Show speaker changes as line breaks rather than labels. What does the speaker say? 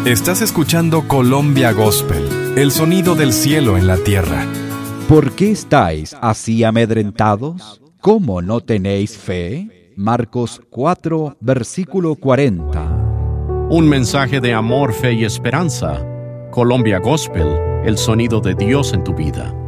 Estás escuchando Colombia Gospel, el sonido del cielo en la tierra.
¿Por qué estáis así amedrentados? ¿Cómo no tenéis fe? Marcos 4, versículo 40.
Un mensaje de amor, fe y esperanza. Colombia Gospel, el sonido de Dios en tu vida.